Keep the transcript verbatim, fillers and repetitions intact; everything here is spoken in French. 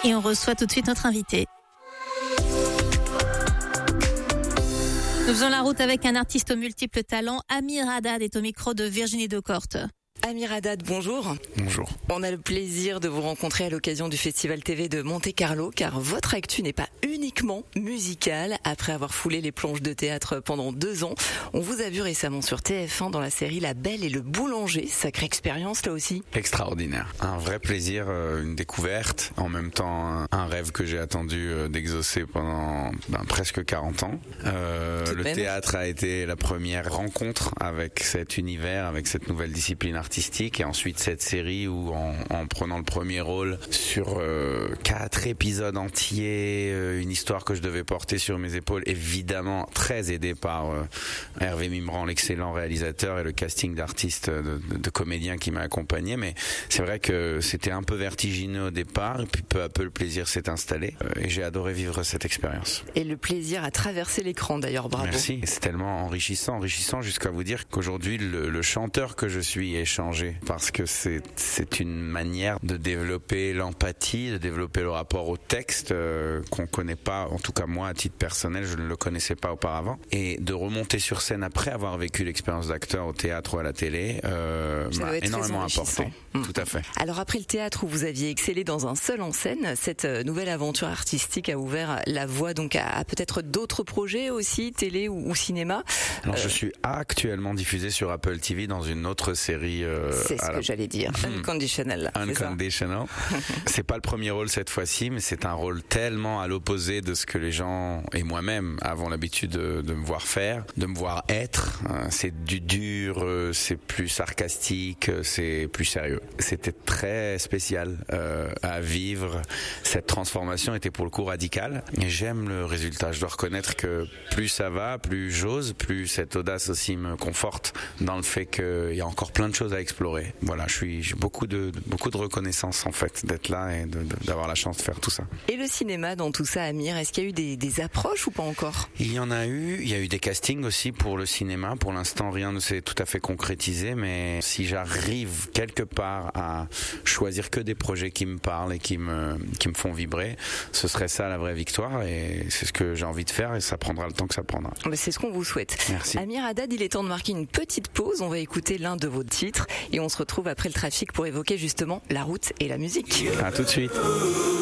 Et on reçoit tout de suite notre invité. Nous faisons la route avec un artiste aux multiples talents. Amir Haddad est au micro de Virginie Decoorte. Amir Haddad, bonjour. Bonjour. On a le plaisir de vous rencontrer à l'occasion du Festival T V de Monte-Carlo, car votre actu n'est pas uniquement musicale. Après avoir foulé les planches de théâtre pendant deux ans, on vous a vu récemment sur T F un dans la série La Belle et le Boulanger. Sacrée expérience là aussi. Extraordinaire. Un vrai plaisir, une découverte, en même temps un rêve que j'ai attendu d'exaucer pendant ben, presque quarante ans. Euh, le même. Théâtre a été la première rencontre avec cet univers, avec cette nouvelle discipline artistique. artistique et ensuite cette série où en, en prenant le premier rôle sur euh, quatre épisodes entiers, euh, une histoire que je devais porter sur mes épaules, évidemment très aidé par euh, Hervé Mimran, l'excellent réalisateur, et le casting d'artistes, de, de, de comédiens qui m'a accompagné, mais c'est vrai que c'était un peu vertigineux au départ et puis peu à peu le plaisir s'est installé euh, et j'ai adoré vivre cette expérience. Et le plaisir à traverser l'écran d'ailleurs, bravo. Merci, c'est tellement enrichissant, enrichissant jusqu'à vous dire qu'aujourd'hui le, le chanteur que je suis est changé parce que c'est c'est une manière de développer l'empathie, de développer le rapport au texte euh, qu'on connaît pas, en tout cas moi à titre personnel je ne le connaissais pas auparavant, et de remonter sur scène après avoir vécu l'expérience d'acteur au théâtre ou à la télé euh, m'a énormément apporté. Mmh. Tout à fait. Alors après le théâtre où vous aviez excellé dans un seul en scène, cette nouvelle aventure artistique a ouvert la voie donc à, à peut-être d'autres projets aussi, télé ou, ou cinéma. Alors euh... je suis actuellement diffusé sur Apple T V dans une autre série. Euh, c'est ce la... que j'allais dire. Hmm. Unconditional. Unconditional. C'est, c'est pas le premier rôle cette fois-ci, mais c'est un rôle tellement à l'opposé de ce que les gens et moi-même avons l'habitude de, de me voir faire, de me voir être. C'est du dur, c'est plus sarcastique, c'est plus sérieux. C'était très spécial euh, à vivre. Cette transformation était pour le coup radicale. Et j'aime le résultat. Je dois reconnaître que plus ça va, plus j'ose, plus cette audace aussi me conforte dans le fait qu'il y a encore plein de choses à explorer. Voilà, je suis, j'ai beaucoup de, beaucoup de reconnaissance en fait d'être là et de, de, d'avoir la chance de faire tout ça. Et le cinéma dans tout ça, Amir, est-ce qu'il y a eu des, des approches ou pas encore ? Il y en a eu. Il y a eu des castings aussi pour le cinéma. Pour l'instant, rien ne s'est tout à fait concrétisé, mais si j'arrive quelque part à choisir que des projets qui me parlent et qui me, qui me font vibrer, ce serait ça la vraie victoire, et c'est ce que j'ai envie de faire, et ça prendra le temps que ça prendra. C'est ce qu'on vous souhaite. Merci. Amir Haddad, il est temps de marquer une petite pause. On va écouter l'un de vos titres et on se retrouve après le trafic pour évoquer justement la route et la musique. À tout de suite.